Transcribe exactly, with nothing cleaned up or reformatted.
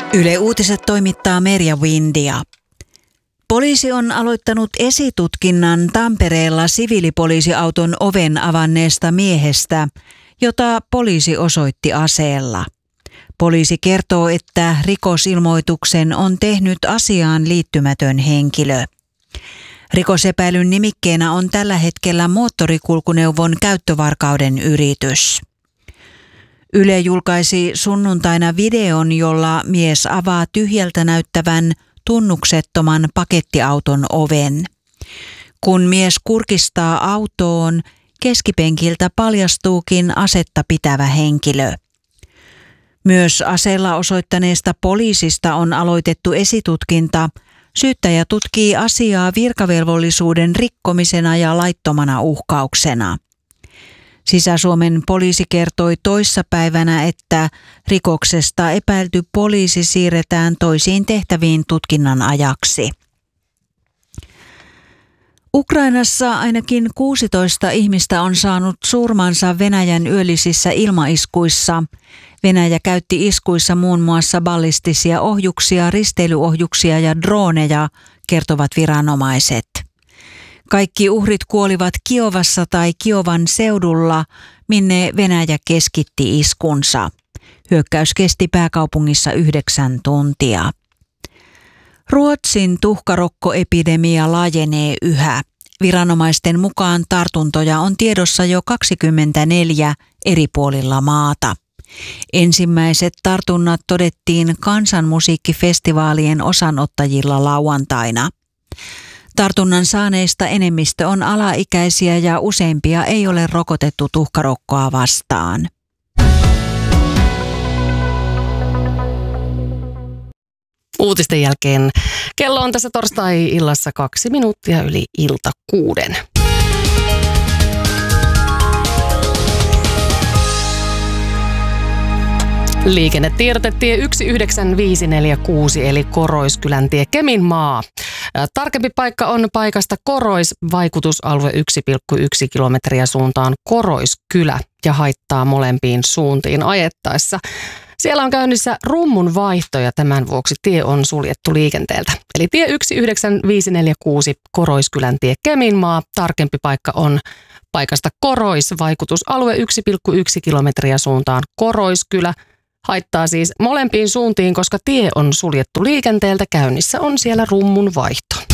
Yle Uutiset toimittaa Merja Windia. Poliisi on aloittanut esitutkinnan Tampereella siviilipoliisiauton oven avanneesta miehestä, jota poliisi osoitti aseella. Poliisi kertoo, että rikosilmoituksen on tehnyt asiaan liittymätön henkilö. Rikosepäilyn nimikkeenä on tällä hetkellä moottorikulkuneuvon käyttövarkauden yritys. Yle julkaisi sunnuntaina videon, jolla mies avaa tyhjältä näyttävän tunnuksettoman pakettiauton oven. Kun mies kurkistaa autoon, keskipenkiltä paljastuukin asetta pitävä henkilö. Myös aseella osoittaneesta poliisista on aloitettu esitutkinta. Syyttäjä tutkii asiaa virkavelvollisuuden rikkomisena ja laittomana uhkauksena. Sisä-Suomen poliisi kertoi toissapäivänä, että rikoksesta epäilty poliisi siirretään toisiin tehtäviin tutkinnan ajaksi. Ukrainassa ainakin kuusitoista ihmistä on saanut surmansa Venäjän yöllisissä ilmaiskuissa. Venäjä käytti iskuissa muun muassa ballistisia ohjuksia, risteilyohjuksia ja droneja, kertovat viranomaiset. Kaikki uhrit kuolivat Kiovassa tai Kiovan seudulla, minne Venäjä keskitti iskunsa. Hyökkäys kesti pääkaupungissa yhdeksän tuntia. Ruotsin tuhkarokkoepidemia laajenee yhä. Viranomaisten mukaan tartuntoja on tiedossa jo kaksikymmentäneljä eri puolilla maata. Ensimmäiset tartunnat todettiin kansanmusiikkifestivaalien osanottajilla lauantaina. Tartunnan saaneista enemmistö on alaikäisiä ja useimpia ei ole rokotettu tuhkarokkoa vastaan. Uutisten jälkeen kello on tässä torstai-illassa kaksi minuuttia yli ilta kuuden. Liikennetiedote tie yksi yhdeksän viisi neljä kuusi eli Koroiskylän tie Keminmaa. Tarkempi paikka on paikasta Korois, vaikutusalue yksi pilkku yksi kilometriä suuntaan Koroiskylä ja haittaa molempiin suuntiin ajettaessa. Siellä on käynnissä rummun vaihto ja tämän vuoksi tie on suljettu liikenteeltä. Eli tie yksi yhdeksän viisi neljä kuusi Koroiskylän tie Keminmaa. Tarkempi paikka on paikasta Korois, vaikutusalue yksi pilkku yksi kilometriä suuntaan Koroiskylä. Haittaa siis molempiin suuntiin, koska tie on suljettu liikenteeltä. Käynnissä on siellä rummun vaihto.